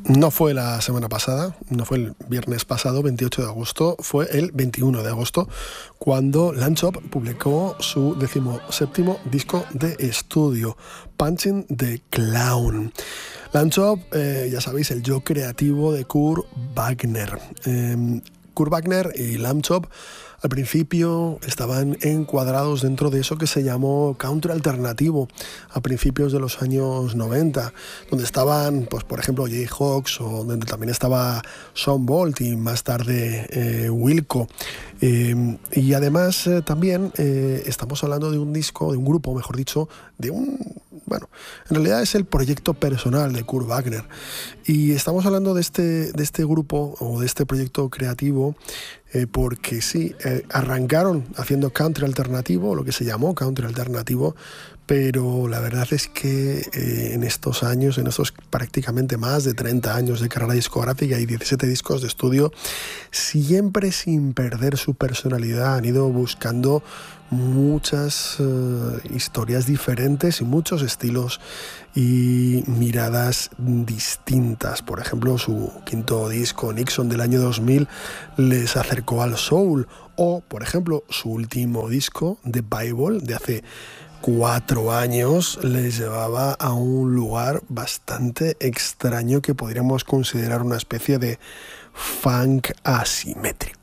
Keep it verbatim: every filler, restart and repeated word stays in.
No fue la semana pasada, no fue el viernes pasado, veintiocho de agosto, fue el veintiuno de agosto, cuando Lamb Chop publicó su decimoséptimo disco de estudio, Punching the Clown. Lamb Chop, eh, ya sabéis, el yo creativo de Kurt Wagner. Eh, Kurt Wagner y Lamb Chop al principio estaban encuadrados dentro de eso que se llamó country alternativo a principios de los años noventa, donde estaban, pues por ejemplo, Jay Hawks, o donde también estaba Sean Bolt y más tarde eh, Wilco. Eh, y además eh, también eh, estamos hablando de un disco, de un grupo, mejor dicho, de un... Bueno, en realidad es el proyecto personal de Kurt Wagner. Y estamos hablando de este, de este grupo o de este proyecto creativo eh, porque sí, eh, arrancaron haciendo country alternativo, lo que se llamó country alternativo, pero la verdad es que eh, en estos años, en estos prácticamente más de treinta años de carrera discográfica y diecisiete discos de estudio, siempre sin perder su personalidad, han ido buscando muchas uh, historias diferentes y muchos estilos y miradas distintas. Por ejemplo, su quinto disco, Nixon, del año dos mil, les acercó al soul, o por ejemplo su último disco, The Bible, de hace cuatro años, les llevaba a un lugar bastante extraño que podríamos considerar una especie de funk asimétrico.